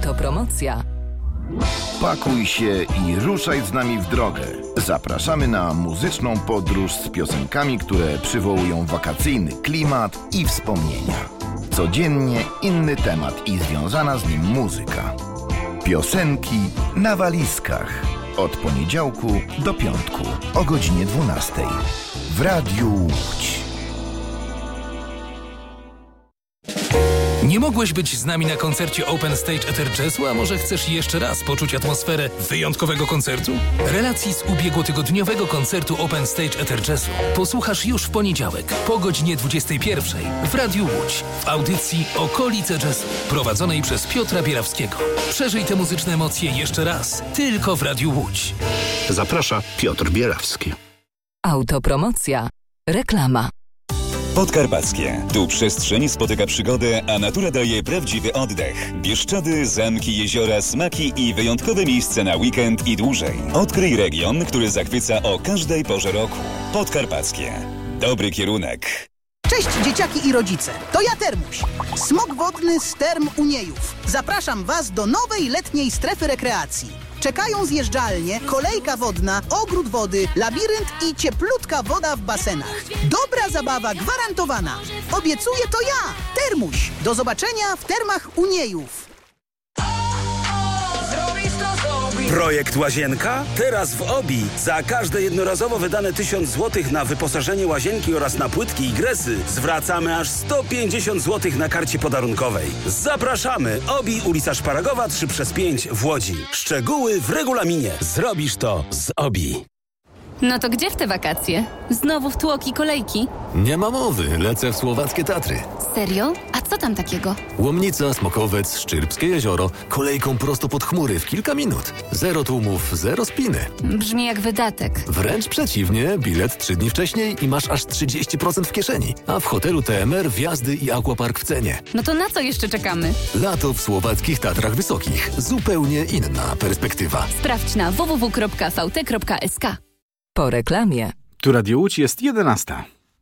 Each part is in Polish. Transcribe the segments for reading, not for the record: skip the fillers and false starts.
Autopromocja. Pakuj się i ruszaj z nami w drogę. Zapraszamy na muzyczną podróż z piosenkami, które przywołują wakacyjny klimat i wspomnienia. Codziennie inny temat i związana z nim muzyka. Piosenki na walizkach. Od poniedziałku do piątku o godzinie 12 w Radiu Łódź. Nie mogłeś być z nami na koncercie Open Stage Ether Jazzu, a może chcesz jeszcze raz poczuć atmosferę wyjątkowego koncertu? Relacji z ubiegłotygodniowego koncertu Open Stage Ether Jazzu posłuchasz już w poniedziałek po godzinie 21 w Radiu Łódź w audycji Okolice Jazzu prowadzonej przez Piotra Bierawskiego. Przeżyj te muzyczne emocje jeszcze raz tylko w Radiu Łódź. Zaprasza Piotr Bierawski. Autopromocja. Reklama. Podkarpackie. Tu przestrzeń spotyka przygodę, a natura daje prawdziwy oddech. Bieszczady, zamki, jeziora, smaki i wyjątkowe miejsca na weekend i dłużej. Odkryj region, który zachwyca o każdej porze roku. Podkarpackie. Dobry kierunek. Cześć dzieciaki i rodzice, to ja Termuś, smok wodny z Term Uniejów. Zapraszam Was do nowej letniej strefy rekreacji. Czekają zjeżdżalnie, kolejka wodna, ogród wody, labirynt i cieplutka woda w basenach. Dobra zabawa gwarantowana. Obiecuję to ja, Termuś. Do zobaczenia w Termach Uniejów. Projekt Łazienka? Teraz w OBI. Za każde jednorazowo wydane 1000 zł na wyposażenie łazienki oraz na płytki i gresy zwracamy aż 150 zł na karcie podarunkowej. Zapraszamy! OBI, ulica Szparagowa 3/5 w Łodzi. Szczegóły w regulaminie. Zrobisz to z OBI. No to gdzie w te wakacje? Znowu w tłoki kolejki? Nie ma mowy, lecę w słowackie Tatry. Serio? A co tam takiego? Łomnica, Smokowiec, Szczyrbskie jezioro, kolejką prosto pod chmury w kilka minut. Zero tłumów, zero spiny. Brzmi jak wydatek. Wręcz przeciwnie, bilet 3 dni wcześniej i masz aż 30% w kieszeni. A w hotelu TMR wjazdy i aquapark w cenie. No to na co jeszcze czekamy? Lato w słowackich Tatrach Wysokich. Zupełnie inna perspektywa. Sprawdź na www.vt.sk. Po reklamie. Tu Radio Łódź, jest 11.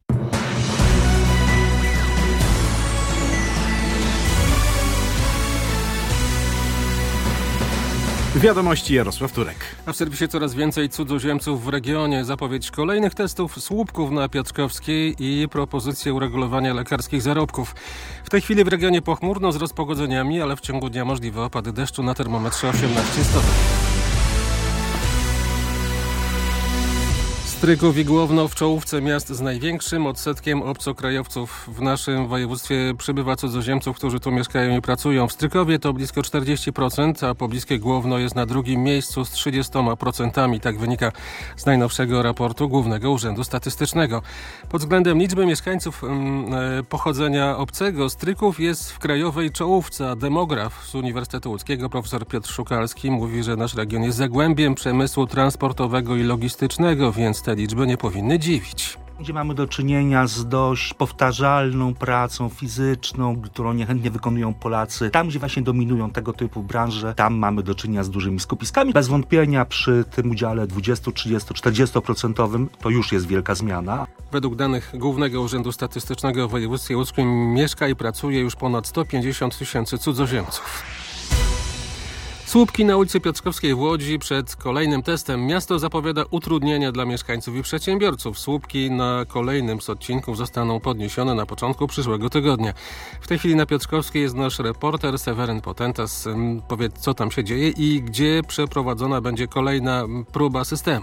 Wiadomości Jarosław Turek. A w serwisie coraz więcej cudzoziemców w regionie. Zapowiedź kolejnych testów słupków na Piotrkowskiej i propozycje uregulowania lekarskich zarobków. W tej chwili w regionie pochmurno z rozpogodzeniami, ale w ciągu dnia możliwe opady deszczu, na termometrze 18 stopni. Stryków i Głowno w czołówce miast z największym odsetkiem obcokrajowców. W naszym województwie przybywa cudzoziemców, którzy tu mieszkają i pracują. W Strykowie to blisko 40%, a pobliskie Głowno jest na drugim miejscu z 30%. Tak wynika z najnowszego raportu Głównego Urzędu Statystycznego. Pod względem liczby mieszkańców pochodzenia obcego Stryków jest w krajowej czołówce, a demograf z Uniwersytetu Łódzkiego profesor Piotr Szukalski mówi, że nasz region jest zagłębiem przemysłu transportowego i logistycznego, więc te liczby nie powinny dziwić. Gdzie mamy do czynienia z dość powtarzalną pracą fizyczną, którą niechętnie wykonują Polacy. Tam, gdzie właśnie dominują tego typu branże, tam mamy do czynienia z dużymi skupiskami. Bez wątpienia przy tym udziale 20, 30, 40% to już jest wielka zmiana. Według danych Głównego Urzędu Statystycznego w województwie łódzkim mieszka i pracuje już ponad 150 000 cudzoziemców. Słupki na ulicy Piotrkowskiej w Łodzi przed kolejnym testem. Miasto zapowiada utrudnienia dla mieszkańców i przedsiębiorców. Słupki na kolejnym z odcinków zostaną podniesione na początku przyszłego tygodnia. W tej chwili na Piotrkowskiej jest nasz reporter Seweryn Potentas. Powiedz, co tam się dzieje i gdzie przeprowadzona będzie kolejna próba systemu.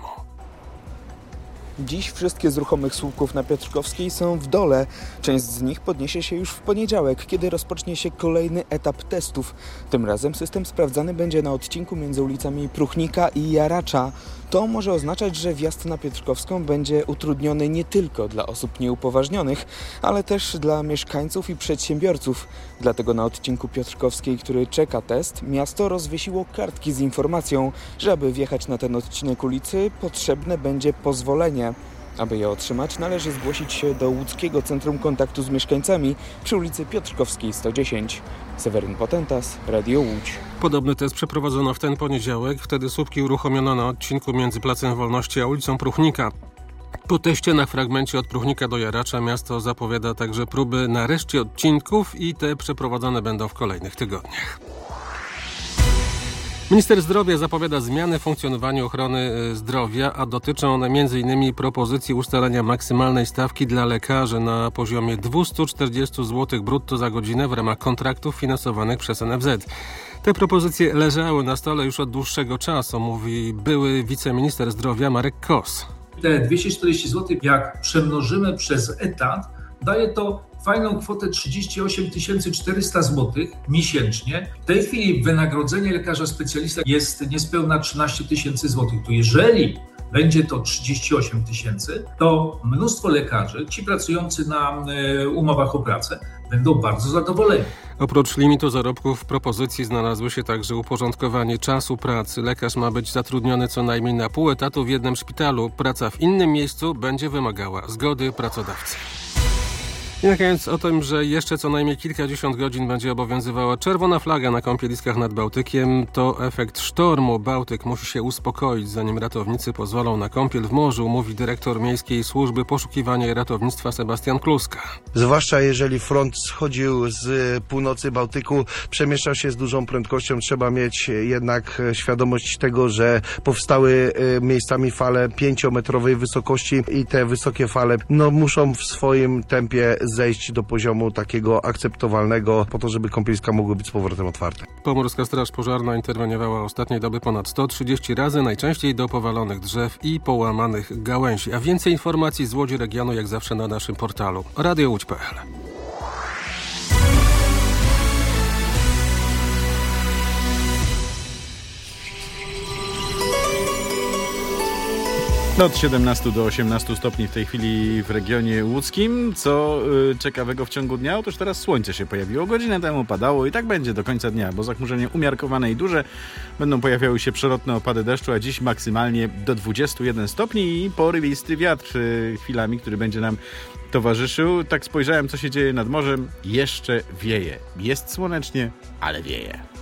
Dziś wszystkie z ruchomych słupków na Piotrkowskiej są w dole. Część z nich podniesie się już w poniedziałek, kiedy rozpocznie się kolejny etap testów. Tym razem system sprawdzany będzie na odcinku między ulicami Pruchnika i Jaracza. To może oznaczać, że wjazd na Piotrkowską będzie utrudniony nie tylko dla osób nieupoważnionych, ale też dla mieszkańców i przedsiębiorców. Dlatego na odcinku Piotrkowskiej, który czeka test, miasto rozwiesiło kartki z informacją, że aby wjechać na ten odcinek ulicy, potrzebne będzie pozwolenie. Aby je otrzymać, należy zgłosić się do Łódzkiego Centrum Kontaktu z Mieszkańcami przy ulicy Piotrkowskiej 110. Seweryn Potentas, Radio Łódź. Podobny test przeprowadzono w ten poniedziałek. Wtedy słupki uruchomiono na odcinku między Placem Wolności a ulicą Pruchnika. Po teście na fragmencie od Pruchnika do Jaracza miasto zapowiada także próby na reszcie odcinków i te przeprowadzone będą w kolejnych tygodniach. Minister zdrowia zapowiada zmiany w funkcjonowaniu ochrony zdrowia, a dotyczą one m.in. propozycji ustalenia maksymalnej stawki dla lekarzy na poziomie 240 zł brutto za godzinę w ramach kontraktów finansowanych przez NFZ. Te propozycje leżały na stole już od dłuższego czasu, mówi były wiceminister zdrowia Marek Kos. Te 240 zł, jak przemnożymy przez etat, daje to fajną kwotę 38 400 zł miesięcznie. W tej chwili wynagrodzenie lekarza specjalista jest niespełna 13 000 zł. To jeżeli będzie to 38 000, to mnóstwo lekarzy, ci pracujący na umowach o pracę, będą bardzo zadowoleni. Oprócz limitu zarobków w propozycji znalazły się także uporządkowanie czasu pracy. Lekarz ma być zatrudniony co najmniej na pół etatu w jednym szpitalu. Praca w innym miejscu będzie wymagała zgody pracodawcy. I na koniec o tym, że jeszcze co najmniej kilkadziesiąt godzin będzie obowiązywała czerwona flaga na kąpieliskach nad Bałtykiem. To efekt sztormu. Bałtyk musi się uspokoić, zanim ratownicy pozwolą na kąpiel w morzu, mówi dyrektor Miejskiej Służby Poszukiwania i Ratownictwa Sebastian Kluska. Zwłaszcza jeżeli front schodził z północy Bałtyku, przemieszczał się z dużą prędkością. Trzeba mieć jednak świadomość tego, że powstały miejscami fale 5-metrowej wysokości i te wysokie fale muszą w swoim tempie zejść do poziomu takiego akceptowalnego po to, żeby kąpieliska mogły być z powrotem otwarte. Pomorska Straż Pożarna interweniowała ostatniej doby ponad 130 razy, najczęściej do powalonych drzew i połamanych gałęzi. A więcej informacji z Łodzi regionu jak zawsze na naszym portalu radiołódź.pl. Od 17 do 18 stopni w tej chwili w regionie łódzkim. Co ciekawego w ciągu dnia? Otóż teraz słońce się pojawiło. Godzinę temu padało i tak będzie do końca dnia, bo zachmurzenie umiarkowane i duże. Będą pojawiały się przelotne opady deszczu, a dziś maksymalnie do 21 stopni i porywisty wiatr chwilami, który będzie nam towarzyszył. Tak spojrzałem, co się dzieje nad morzem. Jeszcze wieje. Jest słonecznie, ale wieje.